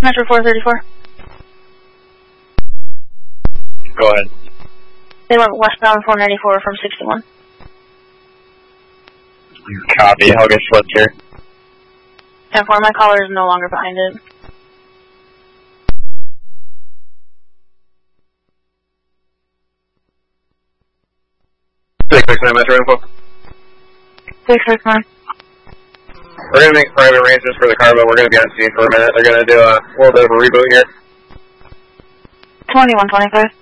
Metro 434. Go ahead. They went westbound 494 from 61. Copy, I'll get flipped here. 10-4, my caller is no longer behind it. Metro info. 669. We're going to make private arrangements for the car, but we're going to be on scene for a minute. They're going to do a little bit of a reboot here. 2125.